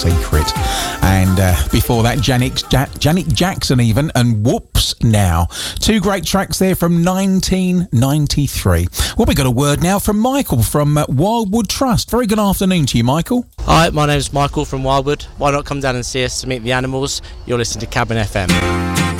Secret. And before that, Janet Jackson even, and Whoops Now. Two great tracks there from 1993. Well, we got a word now from Michael from Wildwood Trust. Very good afternoon to you, Michael. Hi, my name's Michael from Wildwood. Why not come down and see us to meet the animals? You're listening to Cabin FM.